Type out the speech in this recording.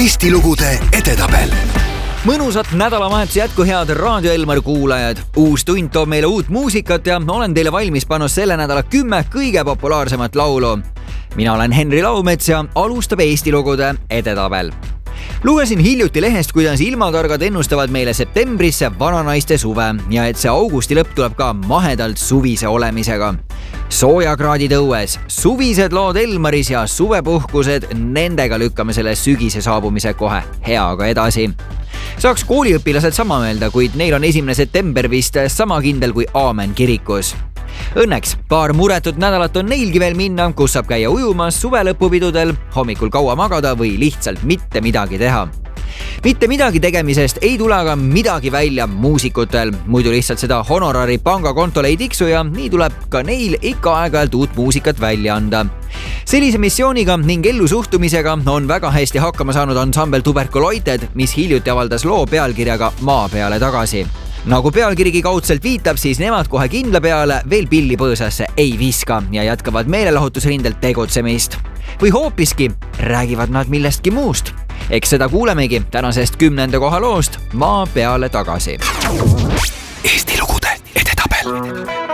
Eesti lugude edetabel. Mõnusat nädalavahetuse jätku, head Raadio Elmar kuulajad. Uus tund toob meile uut muusikat ja olen teile valmis pannud selle nädala 10 kõige populaarsemat laulu. Mina olen Henri Laumets ja alustab Eesti lugude edetabel. Lugesin hiljuti lehest, kuidas ilmatargad ennustavad meile septembrisse vananaiste suve ja et see augusti lõpp tuleb ka mahedalt suvise olemisega. Soojakraadid õues, suvised lood Elmaris ja suvepuhkused, nendega lükkame selle sügise saabumise kohe heaga edasi. Saaks kooliõpilased sama meelda, kuid neil on 1. september vist sama kindel kui aamen kirikus. Õnneks paar muretut nädalat on neilgi veel minna, kus saab käia ujumas, suvelõpupidudel, hommikul kaua magada või lihtsalt mitte midagi teha. Mitte midagi tegemisest ei tule aga midagi välja muusikutel, muidu lihtsalt seda honorari pangakontole ei tiksu ja nii tuleb ka neil ikka aeg-ajalt uut muusikat välja anda. Sellise missiooniga ning ellusuhtumisega on väga hästi hakkama saanud ansambel Tuberculoited, mis hiljuti avaldas loo pealkirjaga Maa peale tagasi. Nagu pealkirigi kaudselt viitab, siis nemad kohe kindla peale veel pilli põõsasse ei viska ja jätkavad meelelahutusrindelt tegutsemist. Või hoopiski räägivad nad millestki muust. Eks seda kuulemegi tänasest 10. koha loost Maa peale tagasi. Eesti lugude edetabel.